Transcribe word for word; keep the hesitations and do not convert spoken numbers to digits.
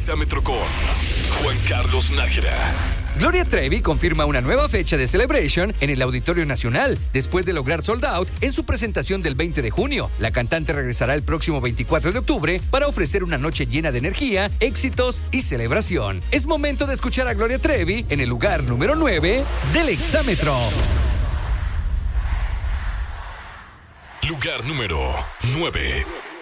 Exámetro con Juan Carlos Nájera. Gloria Trevi confirma una nueva fecha de Celebration en el Auditorio Nacional, después de lograr sold out en su presentación del veinte de junio. La cantante regresará el próximo veinticuatro de octubre para ofrecer una noche llena de energía, éxitos y celebración. Es momento de escuchar a Gloria Trevi en el lugar número nueve del Exámetro. Lugar número nueve.